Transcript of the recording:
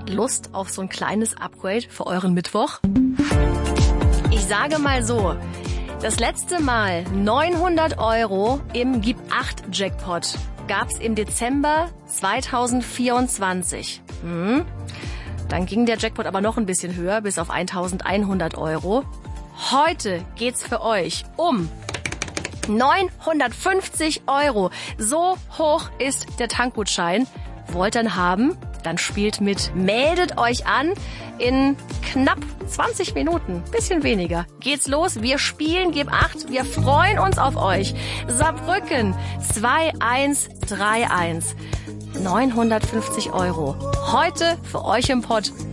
Lust auf so ein kleines Upgrade für euren Mittwoch? Ich sage mal so, das letzte Mal 900 € im Gib 8 Jackpot gab's im Dezember 2024. Dann ging der Jackpot aber noch ein bisschen höher, bis auf 1100 €. Heute geht's für euch um 950 €. So hoch ist der Tankgutschein. Wollt ihr ihn haben? Dann spielt mit. Meldet euch an. In knapp 20 Minuten, bisschen weniger, geht's los. Wir spielen Gib 8. Wir freuen uns auf euch. Saarbrücken 2131. 950 €. Heute für euch im Pott.